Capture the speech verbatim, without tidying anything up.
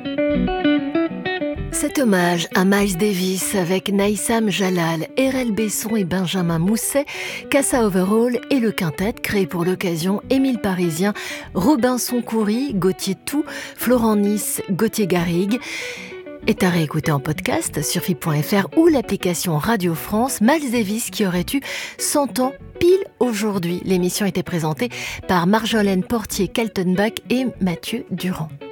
Cet hommage à Miles Davis avec Naïsam Jalal, R L Besson et Benjamin Mousset, Cassa Overall et le quintet créé pour l'occasion, Émile Parisien, Robinson Coury, Gauthier Tout, Florent Nice, Gauthier Garrigue, est à réécouter en podcast sur F I P point F R ou l'application Radio France. Miles Davis qui aurait eu cent ans pile aujourd'hui. L'émission était présentée par Marjolaine Portier-Kaltenbach et Mathieu Durand.